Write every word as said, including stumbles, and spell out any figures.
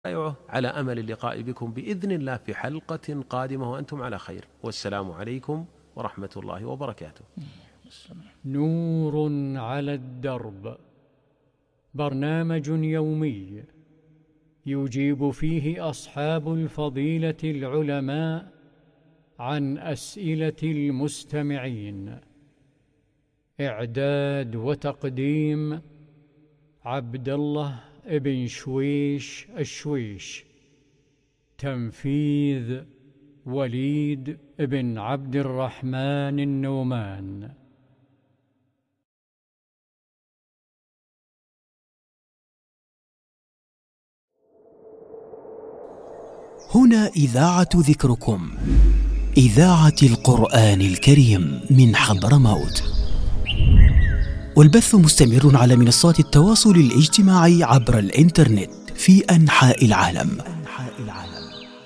على أمل اللقاء بكم بإذن الله في حلقة قادمة وأنتم على خير، والسلام عليكم ورحمة الله وبركاته. نور على الدرب، برنامج يومي يجيب فيه أصحاب الفضيلة العلماء عن أسئلة المستمعين. إعداد وتقديم عبد الله ابن شويش الشويش. تنفيذ وليد ابن عبد الرحمن النومان. هنا إذاعة ذكركم، إذاعة القرآن الكريم من حضرموت، والبث مستمر على منصات التواصل الاجتماعي عبر الإنترنت في أنحاء العالم.